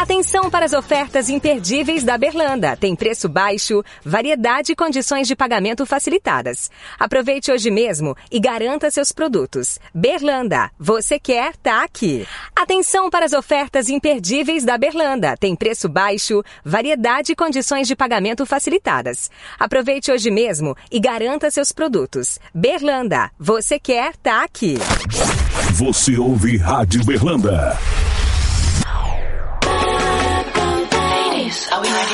Atenção para as ofertas imperdíveis da Berlanda. Tem preço baixo, variedade e condições de pagamento facilitadas. Aproveite hoje mesmo e garanta seus produtos. Berlanda, você quer, tá aqui. Atenção para as ofertas imperdíveis da Berlanda. Tem preço baixo, variedade e condições de pagamento facilitadas. Aproveite hoje mesmo e garanta seus produtos. Berlanda, você quer, tá aqui. Você ouve Rádio Berlanda. Are we ready?